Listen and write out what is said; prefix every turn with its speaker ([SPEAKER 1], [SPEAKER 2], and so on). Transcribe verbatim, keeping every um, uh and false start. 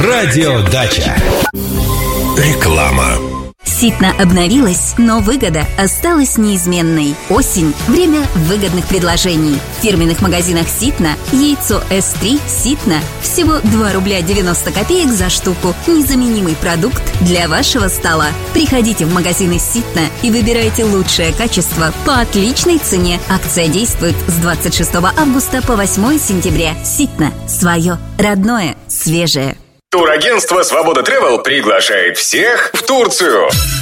[SPEAKER 1] Радиодача. Реклама.
[SPEAKER 2] Ситна обновилась, но выгода осталась неизменной. Осень – время выгодных предложений. В фирменных магазинах Ситна яйцо эс три Ситна всего два рубля девяносто копеек за штуку. Незаменимый продукт для вашего стола. Приходите в магазины Ситна и выбирайте лучшее качество по отличной цене. Акция действует с двадцать шестого августа по восьмое сентября. Ситна – свое, родное, свежее.
[SPEAKER 3] Турагентство «Свобода Тревел» приглашает всех в Турцию.